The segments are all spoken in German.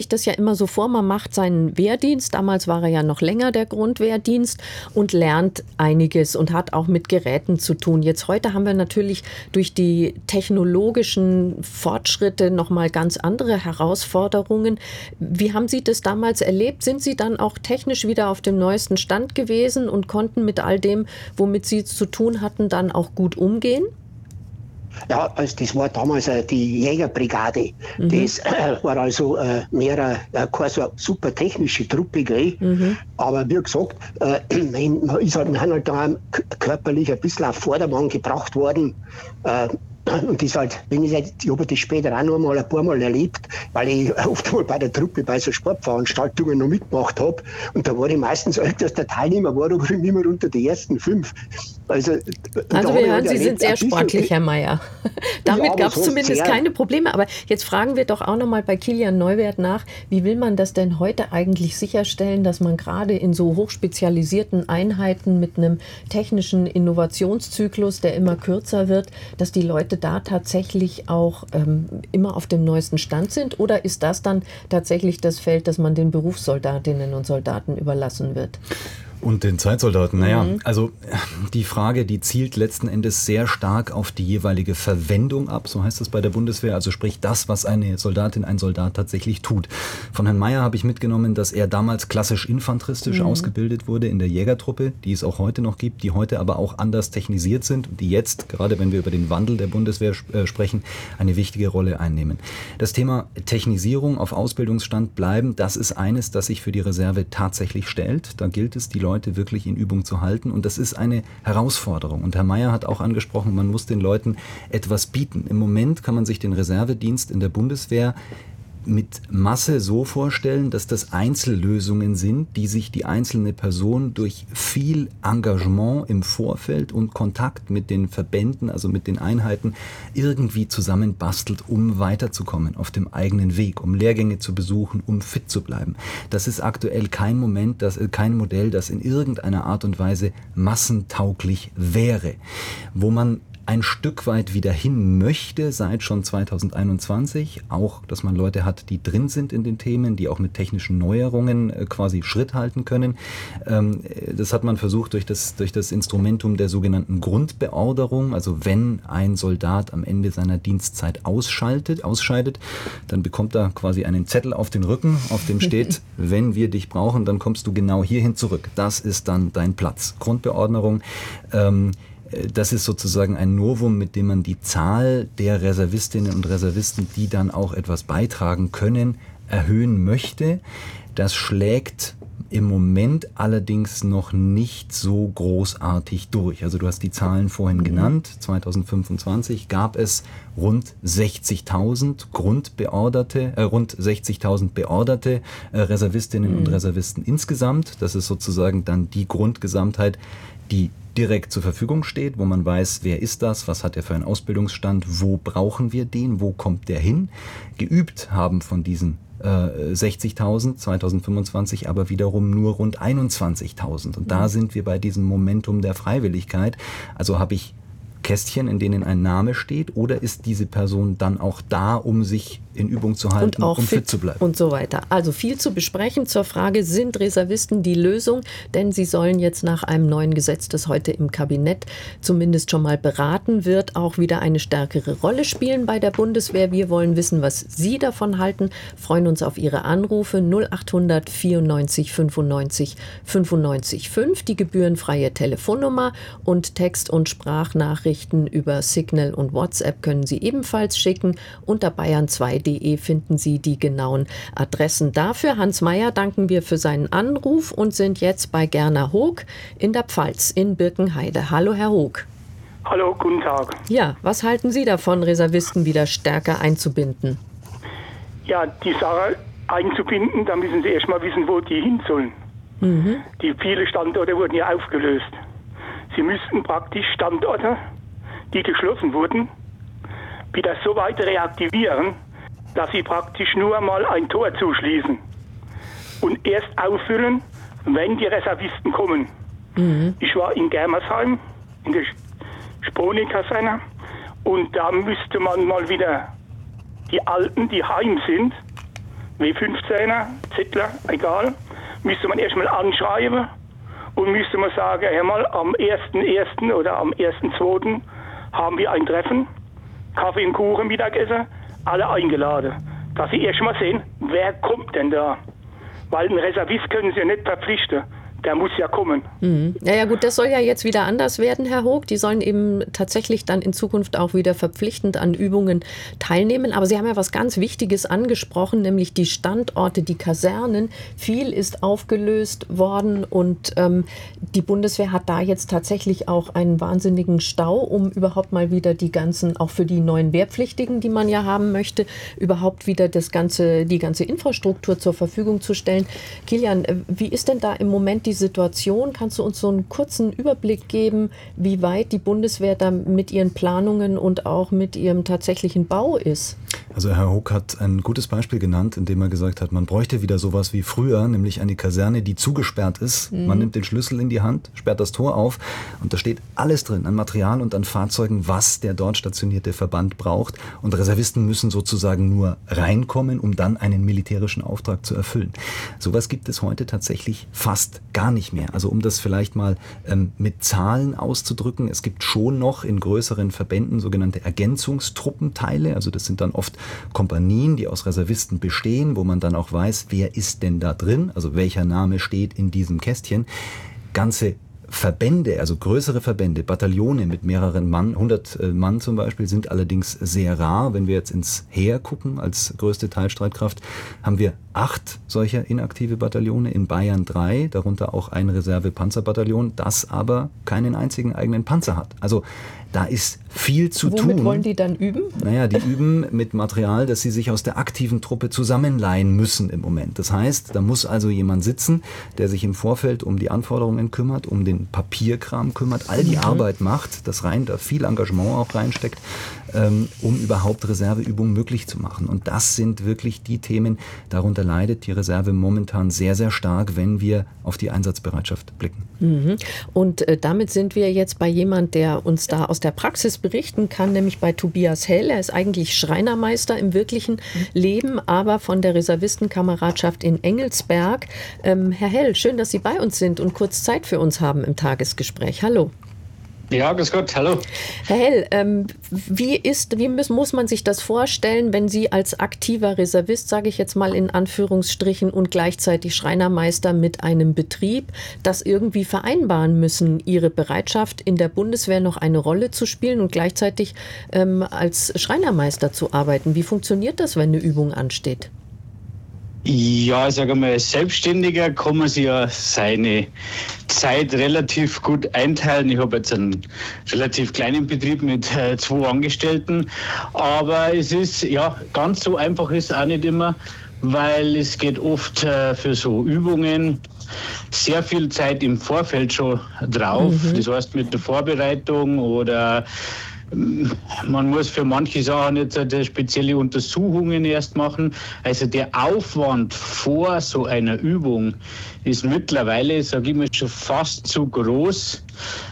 das ja immer so vor, man macht seinen Wehrdienst, damals war er ja noch länger der Grundwehrdienst und lernt einiges und hat auch mit Geräten zu tun. Jetzt heute haben wir natürlich durch die technologischen Fortschritte nochmal ganz andere Herausforderungen. Wie haben Sie das damals erlebt? Sind Sie dann auch technisch wieder auf dem neuesten Stand gewesen und konnten mit all dem, womit Sie zu tun hatten, dann auch gut umgehen? Ja, also das war damals die Jägerbrigade. Das war also mehr keine so super technische Truppe, gell? Aber wie gesagt, man ist halt, wir haben halt da körperlich ein bisschen auf Vordermann gebracht worden. Und das halt, ich habe das später auch noch mal ein paar Mal erlebt, weil ich oft mal bei der Truppe bei so Sportveranstaltungen noch mitgemacht habe. Und da war ich meistens ältester Teilnehmer, war aber immer unter die ersten 5. Also wir hören, Sie sind sehr sportlich, Herr Mayer. Damit gab es zumindest keine Probleme. Aber jetzt fragen wir doch auch noch mal bei Kilian Neuwirth nach, wie will man das denn heute eigentlich sicherstellen, dass man gerade in so hochspezialisierten Einheiten mit einem technischen Innovationszyklus, der immer kürzer wird, dass die Leute da tatsächlich auch immer auf dem neuesten Stand sind? Oder ist das dann tatsächlich das Feld, das man den Berufssoldatinnen und Soldaten überlassen wird? Und den Zeitsoldaten, also die Frage, die zielt letzten Endes sehr stark auf die jeweilige Verwendung ab, so heißt es bei der Bundeswehr, also sprich das, was eine Soldatin, ein Soldat tatsächlich tut. Von Herrn Mayer habe ich mitgenommen, dass er damals klassisch infanteristisch ausgebildet wurde in der Jägertruppe, die es auch heute noch gibt, die heute aber auch anders technisiert sind und die jetzt, gerade wenn wir über den Wandel der Bundeswehr sprechen, eine wichtige Rolle einnehmen. Das Thema Technisierung auf Ausbildungsstand bleiben, das ist eines, das sich für die Reserve tatsächlich stellt. Da gilt es, die Leute wirklich in Übung zu halten. Und das ist eine Herausforderung. Und Herr Mayer hat auch angesprochen, man muss den Leuten etwas bieten. Im Moment kann man sich den Reservedienst in der Bundeswehr mit Masse so vorstellen, dass das Einzellösungen sind, die sich die einzelne Person durch viel Engagement im Vorfeld und Kontakt mit den Verbänden, also mit den Einheiten, irgendwie zusammenbastelt, um weiterzukommen auf dem eigenen Weg, um Lehrgänge zu besuchen, um fit zu bleiben. Das ist aktuell kein Modell, das in irgendeiner Art und Weise massentauglich wäre. Wo man ein Stück weit wieder hin möchte, seit schon 2021, auch, dass man Leute hat, die drin sind in den Themen, die auch mit technischen Neuerungen quasi Schritt halten können. Das hat man versucht durch das Instrumentum der sogenannten Grundbeorderung, also wenn ein Soldat am Ende seiner Dienstzeit ausscheidet, dann bekommt er quasi einen Zettel auf den Rücken, auf dem steht, wenn wir dich brauchen, dann kommst du genau hierhin zurück. Das ist dann dein Platz. Grundbeordnerung, das ist sozusagen ein Novum, mit dem man die Zahl der Reservistinnen und Reservisten, die dann auch etwas beitragen können, erhöhen möchte. Das schlägt im Moment allerdings noch nicht so großartig durch. Also du hast die Zahlen vorhin genannt. 2025 gab es rund 60.000 rund 60.000 beorderte Reservistinnen und Reservisten insgesamt. Das ist sozusagen dann die Grundgesamtheit, die direkt zur Verfügung steht, wo man weiß, wer ist das, was hat er für einen Ausbildungsstand, wo brauchen wir den, wo kommt der hin. Geübt haben von diesen 60.000 2025 aber wiederum nur rund 21.000. Und da sind wir bei diesem Momentum der Freiwilligkeit. Also habe ich Kästchen, in denen ein Name steht, oder ist diese Person dann auch da, um sich in Übung zu halten und auch um fit zu bleiben? Und so weiter. Also viel zu besprechen zur Frage, sind Reservisten die Lösung? Denn sie sollen jetzt nach einem neuen Gesetz, das heute im Kabinett zumindest schon mal beraten wird, auch wieder eine stärkere Rolle spielen bei der Bundeswehr. Wir wollen wissen, was Sie davon halten. Freuen uns auf Ihre Anrufe 0800 94 95 95 5, die gebührenfreie Telefonnummer, und Text- und Sprachnachrichten über Signal und WhatsApp können Sie ebenfalls schicken. Unter bayern2.de finden Sie die genauen Adressen dafür. Hans Mayer danken wir für seinen Anruf und sind jetzt bei Gerner Hoog in der Pfalz in Birkenheide. Hallo, Herr Hoog. Hallo, guten Tag. Ja, was halten Sie davon, Reservisten wieder stärker einzubinden? Ja, die Sache einzubinden, da müssen Sie erstmal wissen, wo die hin sollen. Die viele Standorte wurden ja aufgelöst. Sie müssten praktisch Standorte, die geschlossen wurden, wieder so weit reaktivieren, dass sie praktisch nur mal ein Tor zuschließen und erst auffüllen, wenn die Reservisten kommen. Ich war in Germersheim, in der Sproni-Kaserne, und da müsste man mal wieder die Alten, die heim sind, W15er, Zettler, egal, müsste man erstmal anschreiben und müsste man sagen, hör mal, am 1.1. oder am 1.2. haben wir ein Treffen, Kaffee und Kuchen, Mittagessen, alle eingeladen. Dass sie erstmal sehen, wer kommt denn da? Weil einen Reservist können sie ja nicht verpflichten. Der muss ja kommen. Ja gut, das soll ja jetzt wieder anders werden, Herr Hoog. Die sollen eben tatsächlich dann in Zukunft auch wieder verpflichtend an Übungen teilnehmen. Aber Sie haben ja was ganz Wichtiges angesprochen, nämlich die Standorte, die Kasernen. Viel ist aufgelöst worden und die Bundeswehr hat da jetzt tatsächlich auch einen wahnsinnigen Stau, um überhaupt mal wieder die ganzen, auch für die neuen Wehrpflichtigen, die man ja haben möchte, überhaupt wieder die ganze Infrastruktur zur Verfügung zu stellen. Kilian, wie ist denn da im Moment die Situation? Kannst du uns so einen kurzen Überblick geben, wie weit die Bundeswehr da mit ihren Planungen und auch mit ihrem tatsächlichen Bau ist? Also Herr Hoog hat ein gutes Beispiel genannt, indem er gesagt hat, man bräuchte wieder sowas wie früher, nämlich eine Kaserne, die zugesperrt ist. Man nimmt den Schlüssel in die Hand, sperrt das Tor auf und da steht alles drin, an Material und an Fahrzeugen, was der dort stationierte Verband braucht. Und Reservisten müssen sozusagen nur reinkommen, um dann einen militärischen Auftrag zu erfüllen. Sowas gibt es heute tatsächlich fast gar nicht mehr. Also um das vielleicht mal mit Zahlen auszudrücken, es gibt schon noch in größeren Verbänden sogenannte Ergänzungstruppenteile, also das sind dann oft Kompanien, die aus Reservisten bestehen, wo man dann auch weiß, wer ist denn da drin, also welcher Name steht in diesem Kästchen. Ganze Verbände, also größere Verbände, Bataillone mit mehreren Mann, 100 Mann zum Beispiel, sind allerdings sehr rar. Wenn wir jetzt ins Heer gucken, als größte Teilstreitkraft, haben wir 8 solcher inaktive Bataillone, in Bayern 3, darunter auch ein Reserve-Panzerbataillon, das aber keinen einzigen eigenen Panzer hat. Also da ist viel zu tun. Womit wollen die dann üben? Naja, die üben mit Material, das sie sich aus der aktiven Truppe zusammenleihen müssen im Moment. Das heißt, da muss also jemand sitzen, der sich im Vorfeld um die Anforderungen kümmert, um den Papierkram kümmert, all die Arbeit macht, da viel Engagement auch reinsteckt, um überhaupt Reserveübungen möglich zu machen. Und das sind wirklich die Themen, darunter leidet die Reserve momentan sehr, sehr stark, wenn wir auf die Einsatzbereitschaft blicken. Und damit sind wir jetzt bei jemand, der uns da aus der Praxis berichten kann, nämlich bei Tobias Hell. Er ist eigentlich Schreinermeister im wirklichen Leben, aber von der Reservistenkameradschaft in Engelsberg. Herr Hell, schön, dass Sie bei uns sind und kurz Zeit für uns haben im Tagesgespräch. Hallo. Ja, grüß Gott, hallo. Herr Hell, muss man sich das vorstellen, wenn Sie als aktiver Reservist, sage ich jetzt mal in Anführungsstrichen, und gleichzeitig Schreinermeister mit einem Betrieb, das irgendwie vereinbaren müssen, Ihre Bereitschaft in der Bundeswehr noch eine Rolle zu spielen und gleichzeitig als Schreinermeister zu arbeiten? Wie funktioniert das, wenn eine Übung ansteht? Ja, ich sage mal, als Selbstständiger kann man sich ja seine Zeit relativ gut einteilen. Ich habe jetzt einen relativ kleinen Betrieb mit 2 Angestellten, aber es ist, ja, ganz so einfach ist es auch nicht immer, weil es geht oft für so Übungen sehr viel Zeit im Vorfeld schon drauf. Das heißt mit der Vorbereitung oder man muss für manche Sachen jetzt spezielle Untersuchungen erst machen. Also der Aufwand vor so einer Übung ist mittlerweile, sage ich mal, schon fast zu groß.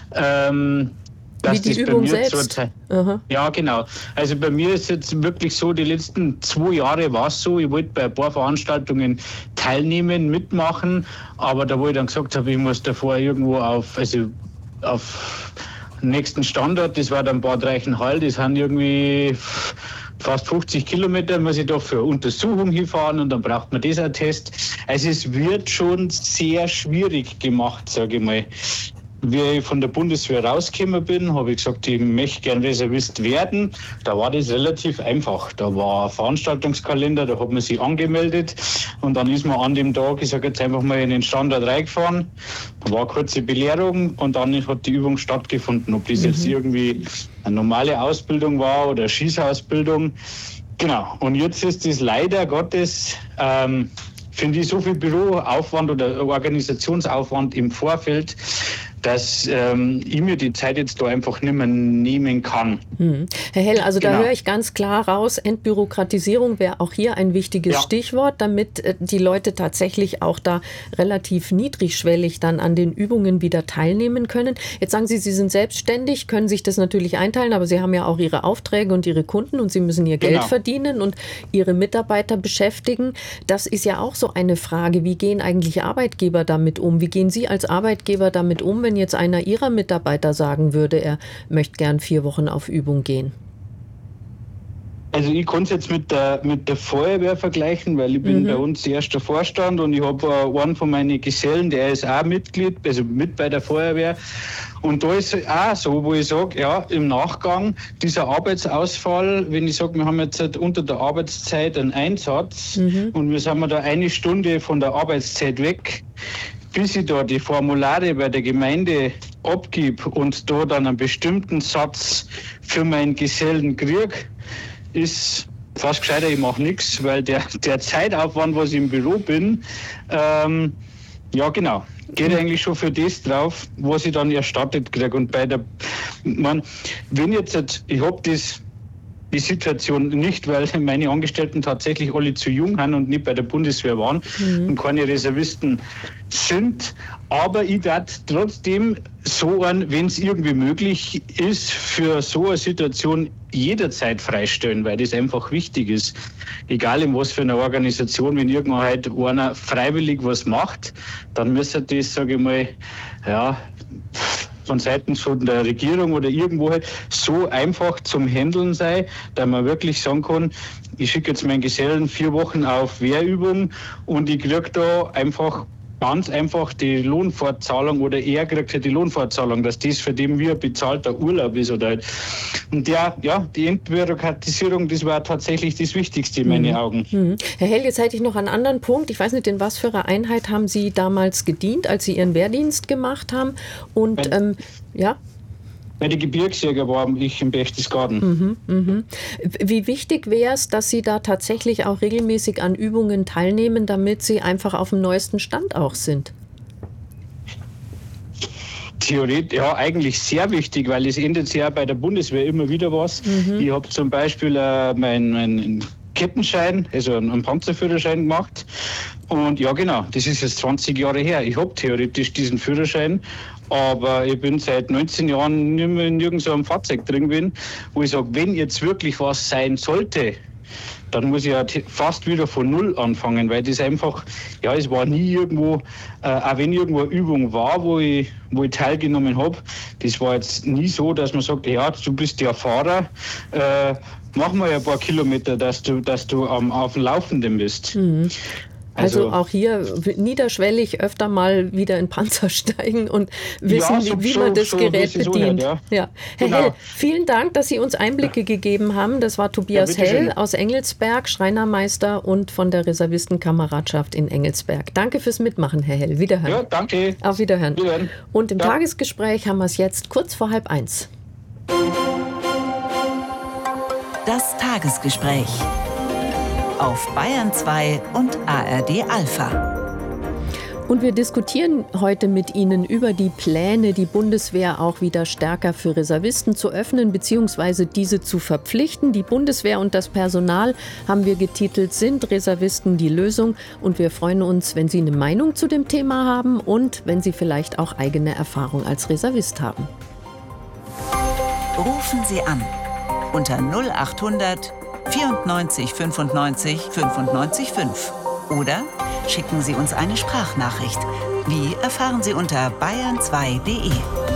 Wie die Übung selbst? Ja, genau. Also bei mir ist jetzt wirklich so, die letzten 2 Jahre war es so, ich wollte bei ein paar Veranstaltungen teilnehmen, mitmachen, aber da wo ich dann gesagt habe, ich muss davor irgendwo auf nächsten Standort, das war dann Bad Reichenhall, das sind irgendwie fast 50 Kilometer, muss ich da für Untersuchung hinfahren und dann braucht man das Attest. Also es wird schon sehr schwierig gemacht, sage ich mal. Wie ich von der Bundeswehr rausgekommen bin, habe ich gesagt, ich möchte gern Reservist werden. Da war das relativ einfach. Da war ein Veranstaltungskalender, da hat man sich angemeldet und dann ist man an dem Tag, ich sage jetzt einfach mal, in den Standort reingefahren. Da war eine kurze Belehrung und dann hat die Übung stattgefunden. Ob das jetzt irgendwie eine normale Ausbildung war oder eine Schießausbildung. Genau. Und jetzt ist das leider Gottes, finde ich, so viel Büroaufwand oder Organisationsaufwand im Vorfeld, dass ich mir die Zeit jetzt da einfach nicht mehr nehmen kann. Herr Hell, also da Genau. höre ich ganz klar raus, Entbürokratisierung wäre auch hier ein wichtiges Stichwort, damit die Leute tatsächlich auch da relativ niedrigschwellig dann an den Übungen wieder teilnehmen können. Jetzt sagen Sie, Sie sind selbstständig, können sich das natürlich einteilen, aber Sie haben ja auch Ihre Aufträge und Ihre Kunden und Sie müssen Ihr Geld verdienen und Ihre Mitarbeiter beschäftigen. Das ist ja auch so eine Frage, wie gehen eigentlich Arbeitgeber damit um? Wie gehen Sie als Arbeitgeber damit um, wenn jetzt einer Ihrer Mitarbeiter sagen würde, er möchte gern 4 Wochen auf Übung gehen? Also ich kann es jetzt mit der Feuerwehr vergleichen, weil ich bin bei uns erster Vorstand und ich habe einen von meinen Gesellen, der ist auch Mitglied, also mit bei der Feuerwehr. Und da ist auch so, wo ich sage, ja, im Nachgang dieser Arbeitsausfall, wenn ich sage, wir haben jetzt halt unter der Arbeitszeit einen Einsatz und wir sind da 1 Stunde von der Arbeitszeit weg, bis ich da die Formulare bei der Gemeinde abgib und da dann einen bestimmten Satz für meinen Gesellen kriege, ist fast gescheiter, ich mache nichts, weil der Zeitaufwand, was ich im Büro bin, ja genau, geht eigentlich schon für das drauf, was ich dann erstattet kriege. Und wenn jetzt, ich habe die Situation nicht, weil meine Angestellten tatsächlich alle zu jung sind und nicht bei der Bundeswehr waren und keine Reservisten sind. Aber ich werde trotzdem wenn es irgendwie möglich ist, für so eine Situation jederzeit freistellen, weil das einfach wichtig ist. Egal in was für einer Organisation, wenn irgendwann halt einer freiwillig was macht, dann müsste das, sage ich mal, ja, von Seiten von der Regierung oder irgendwo halt so einfach zum Handeln sei, dass man wirklich sagen kann, ich schicke jetzt meinen Gesellen 4 Wochen auf Wehrübung und ich kriege da ganz einfach die Lohnfortzahlung oder er kriegt ja die Lohnfortzahlung, dass das für den wie ein bezahlter Urlaub ist oder halt. Und die Entbürokratisierung, das war tatsächlich das Wichtigste in meinen Augen. Herr Hell, jetzt hätte ich noch einen anderen Punkt. Ich weiß nicht, in was für einer Einheit haben Sie damals gedient, als Sie Ihren Wehrdienst gemacht haben? Und Bei den Gebirgsjäger war ich im Berchtesgaden. Wie wichtig wäre es, dass Sie da tatsächlich auch regelmäßig an Übungen teilnehmen, damit Sie einfach auf dem neuesten Stand auch sind? Theoretisch, ja, eigentlich sehr wichtig, weil es ändert sich ja bei der Bundeswehr immer wieder was. Ich habe zum Beispiel meinen Kettenschein, also einen Panzerführerschein gemacht. Und ja, genau, das ist jetzt 20 Jahre her. Ich habe theoretisch diesen Führerschein, aber ich bin seit 19 Jahren nicht mehr in irgendeinem Fahrzeug drin bin, wo ich sage, wenn jetzt wirklich was sein sollte, dann muss ich ja fast wieder von Null anfangen, weil das einfach, ja, es war nie irgendwo, auch wenn irgendwo eine Übung war, wo ich teilgenommen habe, das war jetzt nie so, dass man sagt, ja, du bist ja Fahrer, mach mal ein paar Kilometer, dass du auf dem Laufenden bist. Also auch hier niederschwellig öfter mal wieder in Panzer steigen und wissen, wie man das Gerät bedient. Herr Hell, vielen Dank, dass Sie uns Einblicke gegeben haben. Das war Tobias Hell aus Engelsberg, Schreinermeister und von der Reservistenkameradschaft in Engelsberg. Danke fürs Mitmachen, Herr Hell. Wiederhören. Ja, danke. Auf Wiederhören. Und im Tagesgespräch haben wir es jetzt kurz vor 12:30. Das Tagesgespräch auf Bayern 2 und ARD Alpha. Und wir diskutieren heute mit Ihnen über die Pläne, die Bundeswehr auch wieder stärker für Reservisten zu öffnen bzw. diese zu verpflichten. Die Bundeswehr und das Personal haben wir getitelt, sind Reservisten die Lösung? Und wir freuen uns, wenn Sie eine Meinung zu dem Thema haben und wenn Sie vielleicht auch eigene Erfahrung als Reservist haben. Rufen Sie an unter 0800 94 95 95 5 oder schicken Sie uns eine Sprachnachricht. Wie erfahren Sie unter bayern2.de.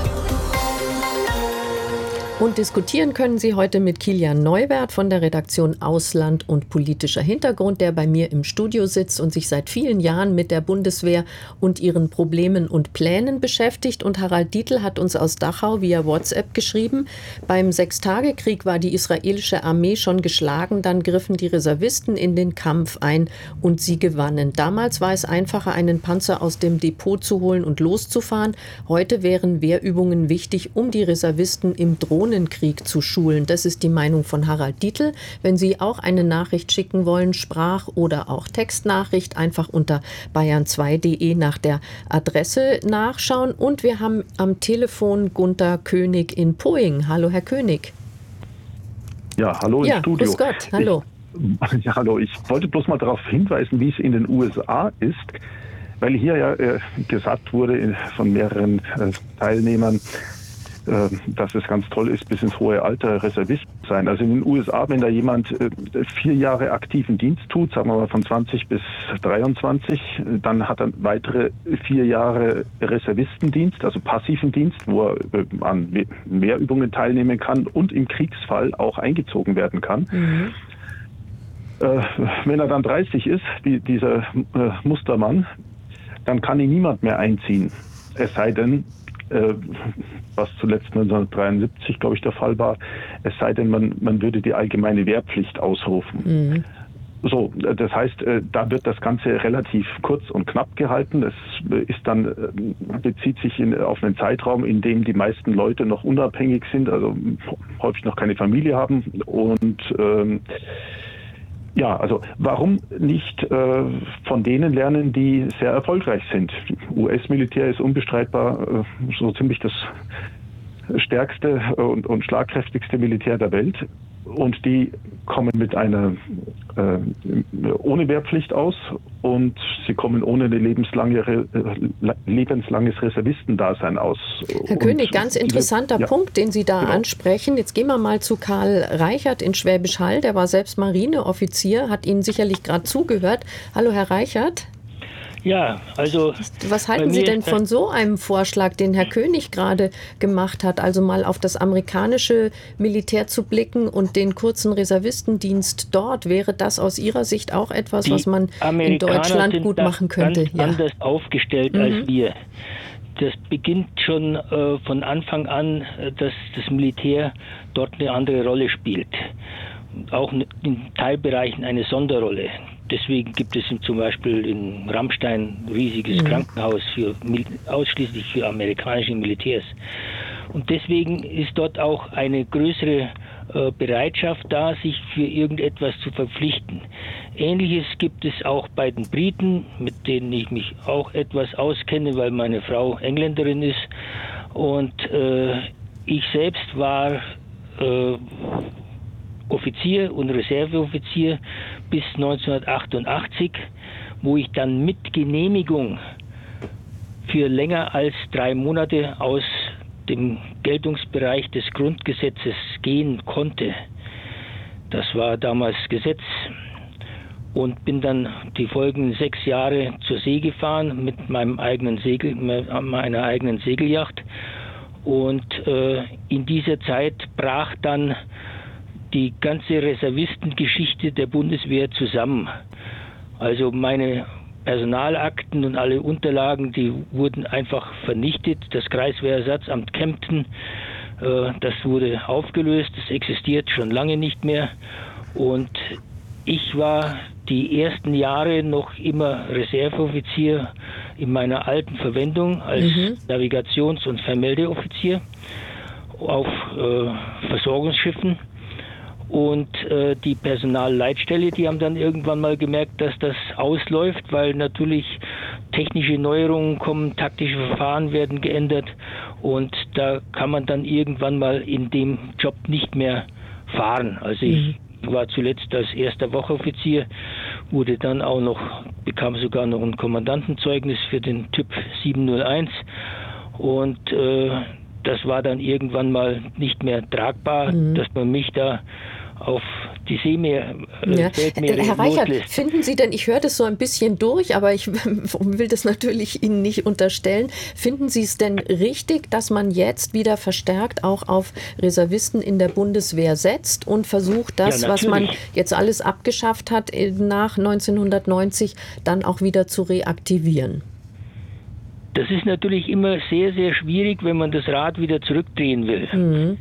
Und diskutieren können Sie heute mit Kilian Neuwert von der Redaktion Ausland und politischer Hintergrund, der bei mir im Studio sitzt und sich seit vielen Jahren mit der Bundeswehr und ihren Problemen und Plänen beschäftigt. Und Harald Dietl hat uns aus Dachau via WhatsApp geschrieben, beim Sechstagekrieg war die israelische Armee schon geschlagen, dann griffen die Reservisten in den Kampf ein und sie gewannen. Damals war es einfacher, einen Panzer aus dem Depot zu holen und loszufahren. Heute wären Wehrübungen wichtig, um die Reservisten im Drohnen Drohnenkrieg zu schulen. Das ist die Meinung von Harald Dietl. Wenn Sie auch eine Nachricht schicken wollen, Sprach- oder auch Textnachricht, einfach unter bayern2.de nach der Adresse nachschauen. Und wir haben am Telefon Gunther König in Poing. Hallo, Herr König. Ja, hallo im Studio. Grüß Gott, hallo. Hallo, ich wollte bloß mal darauf hinweisen, wie es in den USA ist, weil hier ja gesagt wurde von mehreren Teilnehmern, dass es ganz toll ist, bis ins hohe Alter Reservist zu sein. Also in den USA, wenn da jemand 4 Jahre aktiven Dienst tut, sagen wir mal von 20 bis 23, dann hat er weitere 4 Jahre Reservistendienst, also passiven Dienst, wo er an mehr Übungen teilnehmen kann und im Kriegsfall auch eingezogen werden kann. Mhm. Wenn er dann 30 ist, wie dieser Mustermann, dann kann ihn niemand mehr einziehen. Es sei denn, was zuletzt 1973, glaube ich, der Fall war, es sei denn, man würde die allgemeine Wehrpflicht ausrufen. Mhm. So, das heißt, da wird das Ganze relativ kurz und knapp gehalten. Es ist dann, bezieht sich auf einen Zeitraum, in dem die meisten Leute noch unabhängig sind, also häufig noch keine Familie haben und ja, also warum nicht von denen lernen, die sehr erfolgreich sind? US-Militär ist unbestreitbar so ziemlich das stärkste und schlagkräftigste Militär der Welt. Und die kommen mit einer ohne Wehrpflicht aus und sie kommen ohne ein lebenslanges Reservistendasein aus. Herr König, ganz interessanter Punkt, den Sie da ansprechen. Jetzt gehen wir mal zu Karl Reichert in Schwäbisch Hall. Der war selbst Marineoffizier, hat Ihnen sicherlich gerade zugehört. Hallo, Herr Reichert. Ja, also... Was halten Sie denn von so einem Vorschlag, den Herr König gerade gemacht hat? Also mal auf das amerikanische Militär zu blicken und den kurzen Reservistendienst dort. Wäre das aus Ihrer Sicht auch etwas, was man in Deutschland gut machen könnte? Ganz anders aufgestellt als wir. Das beginnt schon von Anfang an, dass das Militär dort eine andere Rolle spielt. Auch in Teilbereichen eine Sonderrolle. Deswegen gibt es zum Beispiel in Rammstein ein riesiges Krankenhaus ausschließlich für amerikanische Militärs. Und deswegen ist dort auch eine größere Bereitschaft da, sich für irgendetwas zu verpflichten. Ähnliches gibt es auch bei den Briten, mit denen ich mich auch etwas auskenne, weil meine Frau Engländerin ist. Und ich selbst war Offizier und Reserveoffizier bis 1988, wo ich dann mit Genehmigung für länger als 3 Monate aus dem Geltungsbereich des Grundgesetzes gehen konnte. Das war damals Gesetz und bin dann die folgenden 6 Jahre zur See gefahren mit meiner eigenen Segelyacht und in dieser Zeit brach dann die ganze Reservistengeschichte der Bundeswehr zusammen. Also meine Personalakten und alle Unterlagen, die wurden einfach vernichtet. Das Kreiswehrersatzamt Kempten, das wurde aufgelöst, das existiert schon lange nicht mehr. Und ich war die ersten Jahre noch immer Reserveoffizier in meiner alten Verwendung als Navigations- und Vermeldeoffizier auf Versorgungsschiffen. Und die Personalleitstelle, die haben dann irgendwann mal gemerkt, dass das ausläuft, weil natürlich technische Neuerungen kommen, taktische Verfahren werden geändert und da kann man dann irgendwann mal in dem Job nicht mehr fahren. Also ich war zuletzt als erster Wachoffizier, bekam sogar noch ein Kommandantenzeugnis für den Typ 701 und das war dann irgendwann mal nicht mehr tragbar, dass man mich da auf die Weltmeere Herr Reichert, finden Sie denn, ich höre das so ein bisschen durch, aber ich will das natürlich Ihnen nicht unterstellen, finden Sie es denn richtig, dass man jetzt wieder verstärkt auch auf Reservisten in der Bundeswehr setzt und versucht, das, was man jetzt alles abgeschafft hat nach 1990, dann auch wieder zu reaktivieren? Das ist natürlich immer sehr, sehr schwierig, wenn man das Rad wieder zurückdrehen will.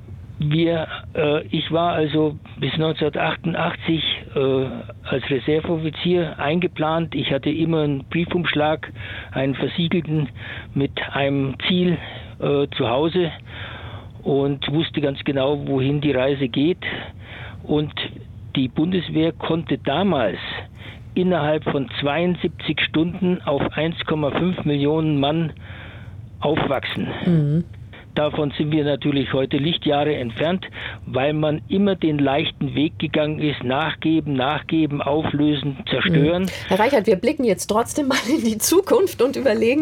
Ich war also bis 1988 als Reserveoffizier eingeplant. Ich hatte immer einen Briefumschlag, einen versiegelten mit einem Ziel zu Hause. und wusste ganz genau, wohin die Reise geht. Und die Bundeswehr konnte damals innerhalb von 72 Stunden auf 1,5 Millionen Mann aufwachsen. Mhm. Davon sind wir natürlich heute Lichtjahre entfernt, weil man immer den leichten Weg gegangen ist, nachgeben, auflösen, zerstören. Herr Reichert, wir blicken jetzt trotzdem mal in die Zukunft und überlegen,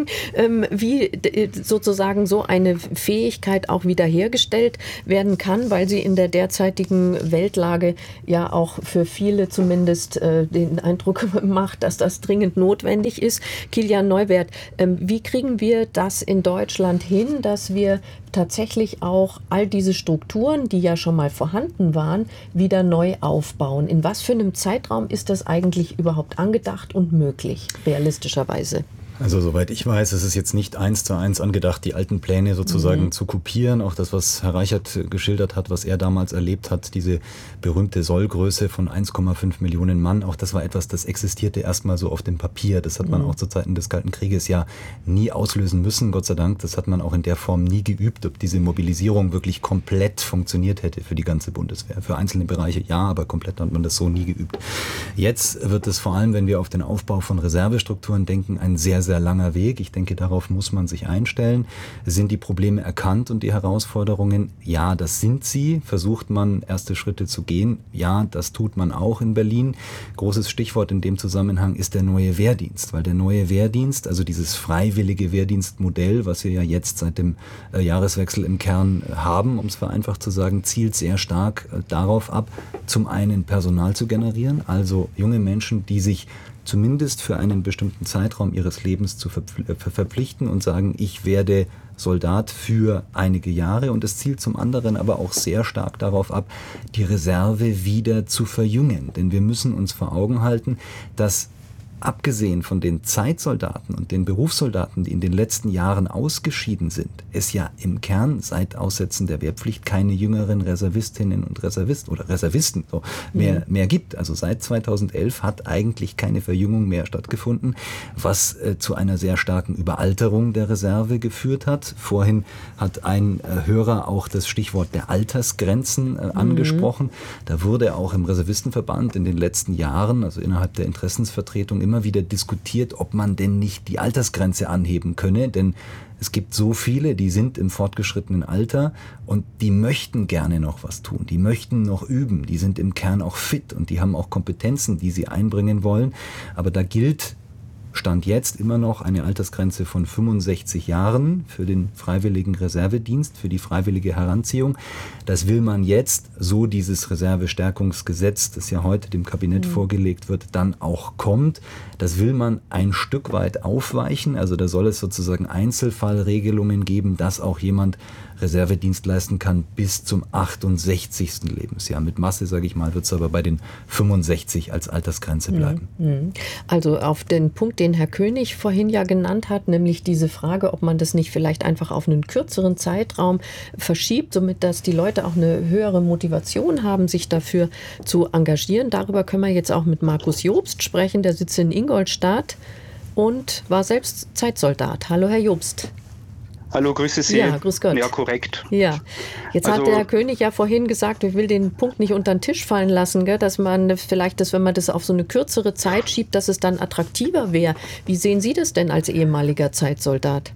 wie sozusagen so eine Fähigkeit auch wiederhergestellt werden kann, weil sie in der derzeitigen Weltlage ja auch für viele zumindest den Eindruck macht, dass das dringend notwendig ist. Kilian Neuwert, wie kriegen wir das in Deutschland hin, dass wir tatsächlich auch all diese Strukturen, die ja schon mal vorhanden waren, wieder neu aufbauen? In was für einem Zeitraum ist das eigentlich überhaupt angedacht und möglich, realistischerweise? Also soweit ich weiß, ist es jetzt nicht 1:1 angedacht, die alten Pläne sozusagen zu kopieren. Auch das, was Herr Reichert geschildert hat, was er damals erlebt hat, diese berühmte Sollgröße von 1,5 Millionen Mann, auch das war etwas, das existierte erstmal so auf dem Papier. Das hat man auch zu Zeiten des Kalten Krieges ja nie auslösen müssen, Gott sei Dank. Das hat man auch in der Form nie geübt, ob diese Mobilisierung wirklich komplett funktioniert hätte für die ganze Bundeswehr. Für einzelne Bereiche ja, aber komplett hat man das so nie geübt. Jetzt wird es vor allem, wenn wir auf den Aufbau von Reservestrukturen denken, ein sehr langer Weg. Ich denke, darauf muss man sich einstellen. Sind die Probleme erkannt und die Herausforderungen? Ja, das sind sie. Versucht man, erste Schritte zu gehen? Ja, das tut man auch in Berlin. Großes Stichwort in dem Zusammenhang ist der neue Wehrdienst, weil der neue Wehrdienst, also dieses freiwillige Wehrdienstmodell, was wir ja jetzt seit dem Jahreswechsel im Kern haben, um es vereinfacht zu sagen, zielt sehr stark darauf ab, zum einen Personal zu generieren, also junge Menschen, die sich zumindest für einen bestimmten Zeitraum ihres Lebens zu verpflichten und sagen, ich werde Soldat für einige Jahre, und es zielt zum anderen aber auch sehr stark darauf ab, die Reserve wieder zu verjüngen. Denn wir müssen uns vor Augen halten, dass abgesehen von den Zeitsoldaten und den Berufssoldaten, die in den letzten Jahren ausgeschieden sind, es ja im Kern seit Aussetzen der Wehrpflicht keine jüngeren Reservistinnen und Reservisten oder Reservisten mehr gibt. Also seit 2011 hat eigentlich keine Verjüngung mehr stattgefunden, was zu einer sehr starken Überalterung der Reserve geführt hat. Vorhin hat ein Hörer auch das Stichwort der Altersgrenzen angesprochen. Da wurde auch im Reservistenverband in den letzten Jahren, also innerhalb der Interessensvertretung, immer wieder diskutiert, ob man denn nicht die Altersgrenze anheben könne, denn es gibt so viele, die sind im fortgeschrittenen Alter und die möchten gerne noch was tun, die möchten noch üben, die sind im Kern auch fit und die haben auch Kompetenzen, die sie einbringen wollen, aber da gilt Stand jetzt immer noch eine Altersgrenze von 65 Jahren für den freiwilligen Reservedienst, für die freiwillige Heranziehung. Das will man jetzt, so dieses Reservestärkungsgesetz, das ja heute dem Kabinett vorgelegt wird, dann auch kommt. Das will man ein Stück weit aufweichen. Also da soll es sozusagen Einzelfallregelungen geben, dass auch jemand Reservedienst leisten kann bis zum 68. Lebensjahr. Mit Masse, sage ich mal, wird es aber bei den 65 als Altersgrenze bleiben. Also auf den Punkt, den Herr König vorhin ja genannt hat, nämlich diese Frage, ob man das nicht vielleicht einfach auf einen kürzeren Zeitraum verschiebt, somit dass die Leute auch eine höhere Motivation haben, sich dafür zu engagieren. Darüber können wir jetzt auch mit Markus Jobst sprechen, der sitzt in Ingolstadt und war selbst Zeitsoldat. Hallo, Herr Jobst. Hallo, grüße Sie. Ja, grüß Gott. Ja, korrekt. Ja, jetzt hat der Herr König ja vorhin gesagt, ich will den Punkt nicht unter den Tisch fallen lassen, gell, dass man vielleicht, wenn man das auf so eine kürzere Zeit schiebt, dass es dann attraktiver wäre. Wie sehen Sie das denn als ehemaliger Zeitsoldat?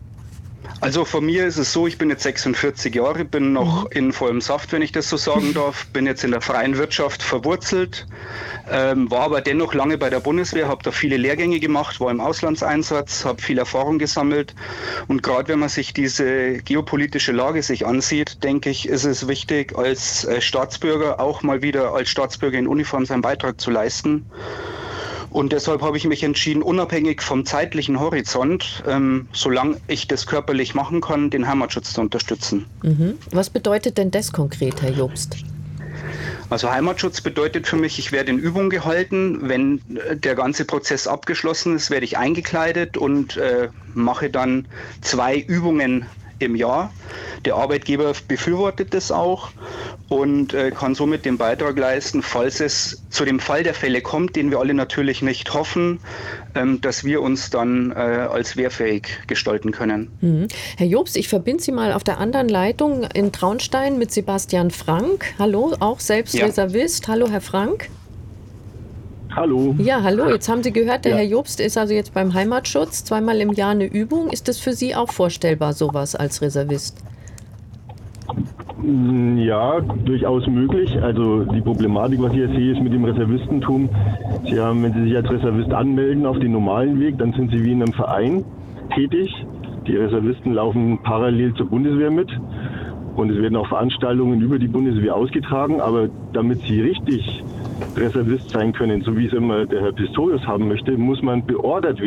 Also von mir ist es so, ich bin jetzt 46 Jahre, bin noch in vollem Saft, wenn ich das so sagen darf, bin jetzt in der freien Wirtschaft verwurzelt, war aber dennoch lange bei der Bundeswehr, habe da viele Lehrgänge gemacht, war im Auslandseinsatz, habe viel Erfahrung gesammelt und gerade wenn man sich diese geopolitische Lage sich ansieht, denke ich, ist es wichtig, als Staatsbürger auch mal wieder als Staatsbürger in Uniform seinen Beitrag zu leisten. Und deshalb habe ich mich entschieden, unabhängig vom zeitlichen Horizont, solange ich das körperlich machen kann, den Heimatschutz zu unterstützen. Was bedeutet denn das konkret, Herr Jobst? Also Heimatschutz bedeutet für mich, ich werde in Übung gehalten. Wenn der ganze Prozess abgeschlossen ist, werde ich eingekleidet und mache dann 2 Übungen im Jahr. Der Arbeitgeber befürwortet das auch und kann somit den Beitrag leisten, falls es zu dem Fall der Fälle kommt, den wir alle natürlich nicht hoffen, dass wir uns dann als wehrfähig gestalten können. Herr Jobst, ich verbinde Sie mal auf der anderen Leitung in Traunstein mit Sebastian Frank. Hallo, auch selbst Reservist. Hallo, Herr Frank. Hallo. Ja, hallo. Jetzt haben Sie gehört, der Herr Jobst ist also jetzt beim Heimatschutz, zweimal im Jahr eine Übung. Ist das für Sie auch vorstellbar, sowas als Reservist? Ja, durchaus möglich. Also die Problematik, was ich hier sehe, ist mit dem Reservistentum. Sie haben, wenn Sie sich als Reservist anmelden auf den normalen Weg, dann sind Sie wie in einem Verein tätig. Die Reservisten laufen parallel zur Bundeswehr mit und es werden auch Veranstaltungen über die Bundeswehr ausgetragen. Aber damit Sie richtig Reservist sein können, so wie es immer der Herr Pistorius haben möchte, muss man beordert werden.